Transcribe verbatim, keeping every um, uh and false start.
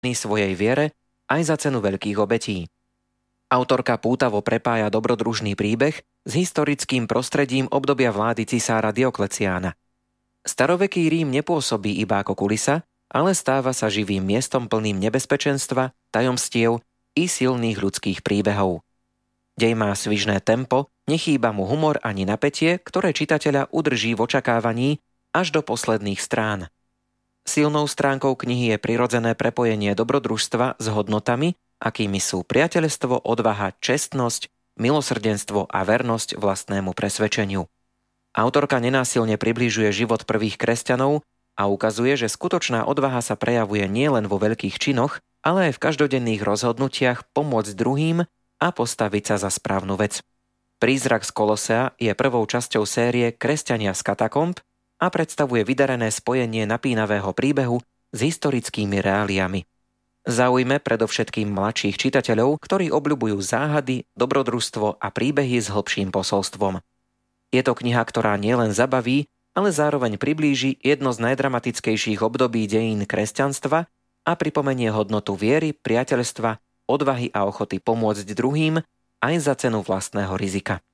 svojej viere aj za cenu veľkých obetí. Autorka pútavo prepája dobrodružný príbeh s historickým prostredím obdobia vlády cisára Diokleciána. Staroveký Rím nepôsobí iba ako kulisa, ale stáva sa živým miestom plným nebezpečenstva, tajomstiev i silných ľudských príbehov. Dej má svižné tempo, nechýba mu humor ani napätie, ktoré čitateľa udrží v očakávaní až do posledných strán. Silnou stránkou knihy je prirodzené prepojenie dobrodružstva s hodnotami, akými sú priateľstvo, odvaha, čestnosť, milosrdenstvo a vernosť vlastnému presvedčeniu. Autorka nenásilne približuje život prvých kresťanov a ukazuje, že skutočná odvaha sa prejavuje nielen vo veľkých činoch, ale aj v každodenných rozhodnutiach pomôcť druhým a postaviť sa za správnu vec. Prízrak z Kolosea je prvou časťou série Kresťania z katakomb a predstavuje vydarené spojenie napínavého príbehu s historickými reáliami. Zaujme predovšetkým mladších čitateľov, ktorí obľubujú záhady, dobrodružstvo a príbehy s hlbším posolstvom. Je to kniha, ktorá nielen zabaví, ale zároveň priblíži jedno z najdramatickejších období dejín kresťanstva a pripomenie hodnotu viery, priateľstva, odvahy a ochoty pomôcť druhým aj za cenu vlastného rizika.